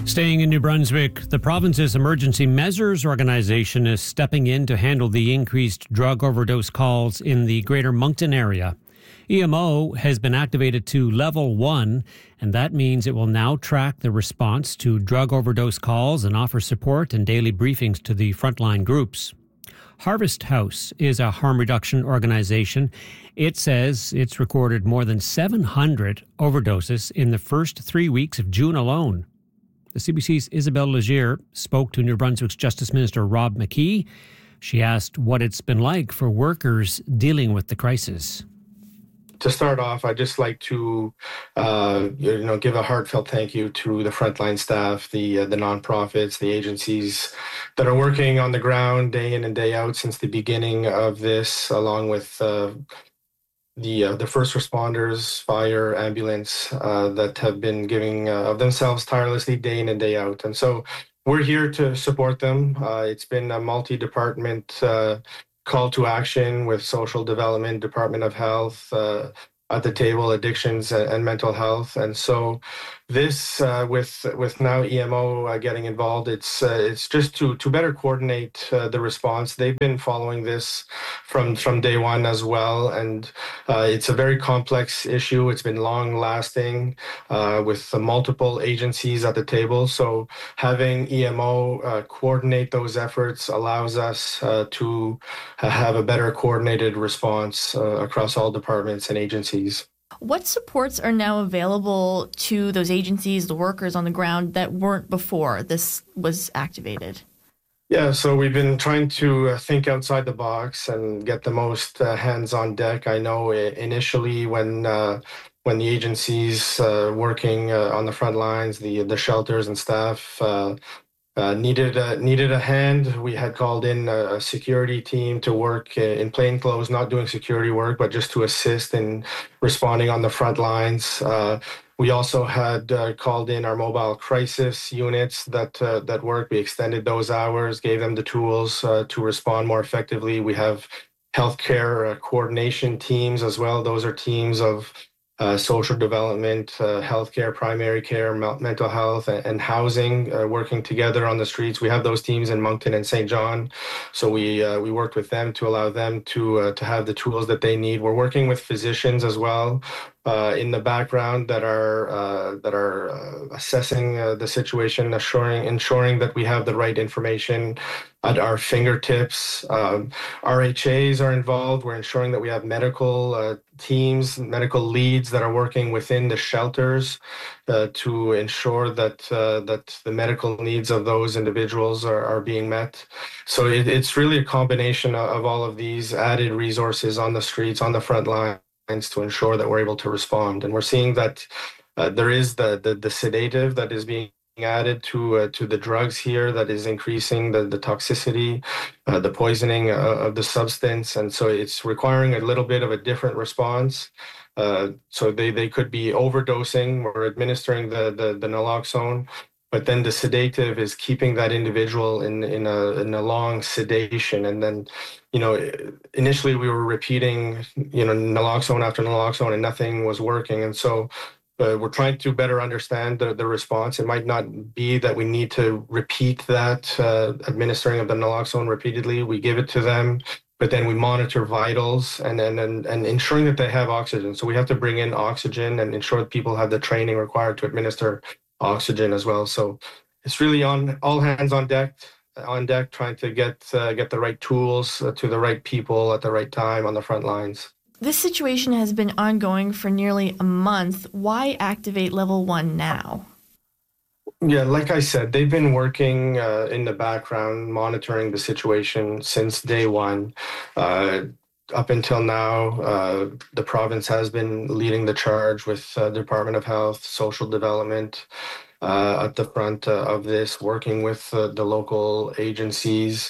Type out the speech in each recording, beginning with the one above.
Staying in New Brunswick, the province's Emergency Measures Organization is stepping in to handle the increased drug overdose calls in the Greater Moncton area. EMO has been activated to Level 1, and that means it will now track the response to drug overdose calls and offer support and daily briefings to the frontline groups. Harvest House is a harm reduction organization. It says it's recorded more than 700 overdoses in the first 3 weeks of June alone. The CBC's Isabelle Legier spoke to New Brunswick's Justice Minister Rob McKee. She asked what it's been like for workers dealing with the crisis. To start off, I'd just like to, give a heartfelt thank you to the frontline staff, the nonprofits, the agencies that are working on the ground day in and day out since the beginning of this, along with the first responders, fire, ambulance, that have been giving of themselves tirelessly day in and day out. And so we're here to support them. It's been a multi-department call to action with social development, Department of Health, at the table, addictions and mental health. And so this, with now EMO getting involved, it's just to better coordinate the response. They've been following this from day one as well, and it's a very complex issue. It's been long lasting with multiple agencies at the table. So having EMO coordinate those efforts allows us to have a better coordinated response across all departments and agencies. What supports are now available to those agencies, the workers on the ground that weren't before this was activated? Yeah, so we've been trying to think outside the box and get the most hands on deck. I know initially when the agencies working on the front lines, the shelters and staff needed a hand. We had called in a security team to work in plain clothes, not doing security work, but just to assist in responding on the front lines. We also had called in our mobile crisis units that work. We extended those hours, gave them the tools to respond more effectively. We have healthcare coordination teams as well. Those are teams of social development, healthcare, primary care, mental health, and housing working together on the streets. We have those teams in Moncton and St. John, so we worked with them to allow them to have the tools that they need. We're working with physicians as well in the background that are assessing the situation, ensuring that we have the right information at our fingertips. RHAs are involved. We're ensuring that we have medical teams, medical leads that are working within the shelters to ensure that the medical needs of those individuals are being met. So it's really a combination of all of these added resources on the streets, on the front lines, to ensure that we're able to respond. And we're seeing that there is the sedative that is being added to the drugs here that is increasing the toxicity, the poisoning of the substance. And so it's requiring a little bit of a different response. So they could be overdosing. We're administering the naloxone, but then the sedative is keeping that individual in a long sedation. And then, initially we were repeating, naloxone after naloxone and nothing was working. And so we're trying to better understand the response. It might not be that we need to repeat that administering of the naloxone repeatedly. We give it to them, but then we monitor vitals and ensuring that they have oxygen. So we have to bring in oxygen and ensure that people have the training required to administer oxygen as well. So it's really on all hands on deck, trying to get the right tools to the right people at the right time on the front lines. This situation has been ongoing for nearly a month. Why activate Level 1 now? Yeah, like I said, they've been working in the background, monitoring the situation since day one. Up until now, the province has been leading the charge with Department of Health, Social Development at the front of this, working with the local agencies.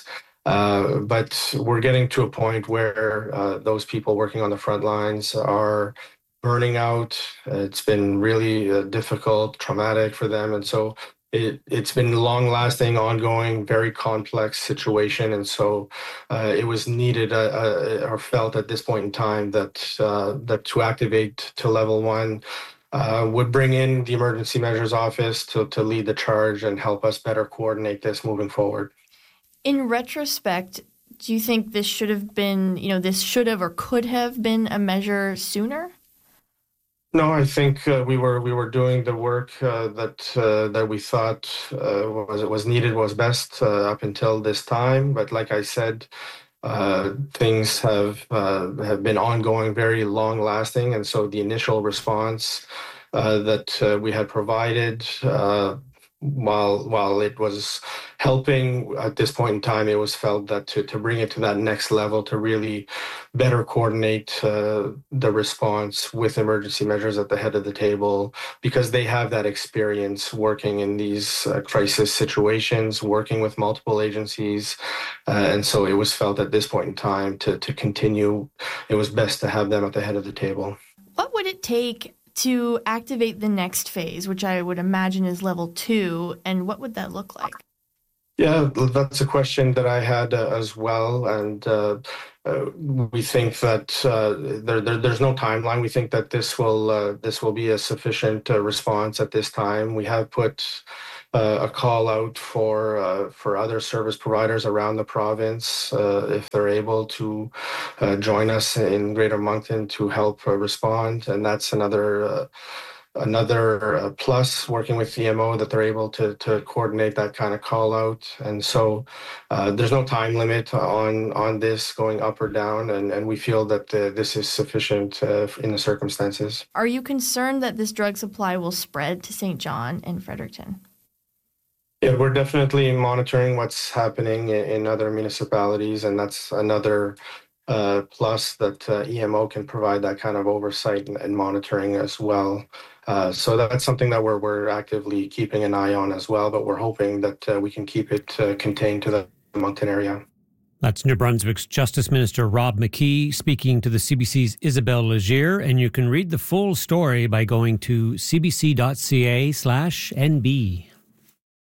But we're getting to a point where those people working on the front lines are burning out. It's been really difficult, traumatic for them. And so it's been long-lasting, ongoing, very complex situation. And so it was needed or felt at this point in time that to activate to Level 1, would bring in the Emergency Measures Office to lead the charge and help us better coordinate this moving forward. In retrospect, do you think this should have been, this should have or could have been a measure sooner? No, I think we were doing the work that we thought was needed, was best up until this time. But like I said, things have been ongoing, very long lasting, and so the initial response that we had provided, while it was helping at this point in time, it was felt that to bring it to that next level, to really better coordinate the response with emergency measures at the head of the table, because they have that experience working in these crisis situations, working with multiple agencies. And so it was felt at this point in time to continue, it was best to have them at the head of the table. What would it take to activate the next phase, which I would imagine is level 2, and what would that look like? Yeah, that's a question that I had as well, and we think that there's no timeline. We think that this will be a sufficient response at this time. We have put a call out for other service providers around the province if they're able to join us in Greater Moncton to help respond, and that's another plus, working with EMO, that they're able to coordinate that kind of call out. And so there's no time limit on this going up or down, and we feel that this is sufficient in the circumstances. Are you concerned that this drug supply will spread to St. John and Fredericton? Yeah, we're definitely monitoring what's happening in other municipalities, and that's another plus, that EMO can provide that kind of oversight and monitoring as well. So that's something that we're actively keeping an eye on as well, but we're hoping that we can keep it contained to the Moncton area. That's New Brunswick's Justice Minister Rob McKee speaking to the CBC's Isabelle Legier, and you can read the full story by going to cbc.ca/NB.